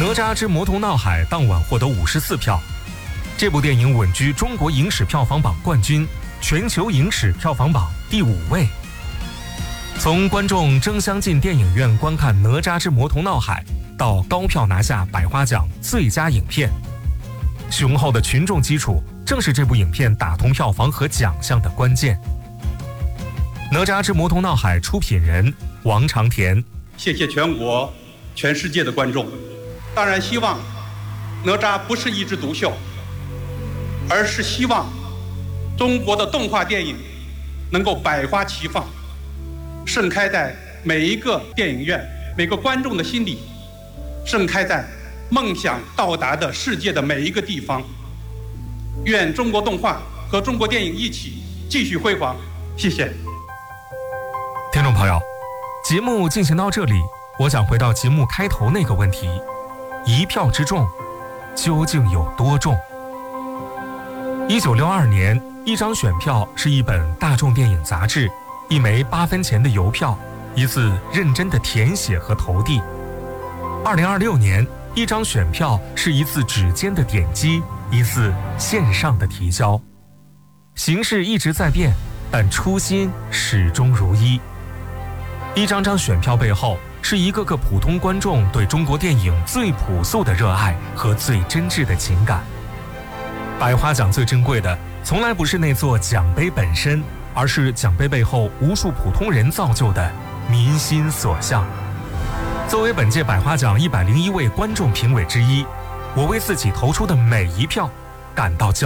哪吒之魔童闹海当晚获得54票，这部电影稳居中国影史票房榜冠军，全球影史票房榜第5位。从观众争相进电影院观看《哪吒之魔童闹海》，到高票拿下百花奖最佳影片，雄厚的群众基础正是这部影片打通票房和奖项的关键。《哪吒之魔童闹海》出品人王长田： 谢谢全国、全世界的观众。当然希望哪吒不是一枝独秀，而是希望中国的动画电影能够百花齐放，盛开在每一个电影院、每个观众的心里，盛开在梦想到达的世界的每一个地方。愿中国动画和中国电影一起继续辉煌。谢谢。 听众朋友，节目进行到这里，我想回到节目开头那个问题：一票之众究竟有多重？1962年，一张选票是一本大众电影杂志，一枚8分钱的邮票，一次认真的填写和投递。2026年，一张选票是一次指尖的点击，一次线上的提交。形势一直在变，但初心始终如一。一张张选票背后，是一个个普通观众对中国电影最朴素的热爱和最真挚的情感。百花奖最珍贵的，从来不是那座奖杯本身，而是奖杯背后无数普通人造就的民心所向。作为本届百花奖101位观众评委之一，我为自己投出的每一票感到骄傲。